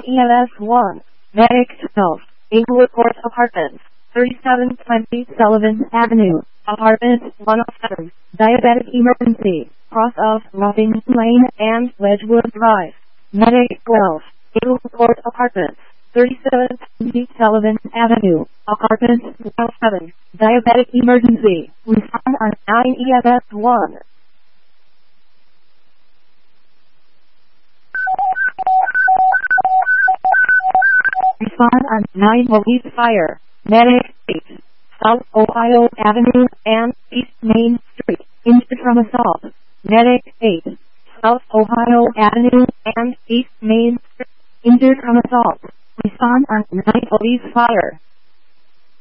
EMS 1. Medic 12. Inglewood Court Apartments. 3720 Sullivan Avenue. Apartment 107. Diabetic emergency. Cross of Roughing Lane and Wedgwood Drive. Medic 12. Inglewood Court Apartments. 3720 Sullivan Avenue. Apartment 107. Diabetic emergency. Respond on 9 EMS 1. Respond on 9 Police Fire. Medic 8. South Ohio Avenue and East Main Street. Injured from assault. Medic 8. South Ohio Avenue and East Main Street. Injured from assault. Respond on 9 Police Fire.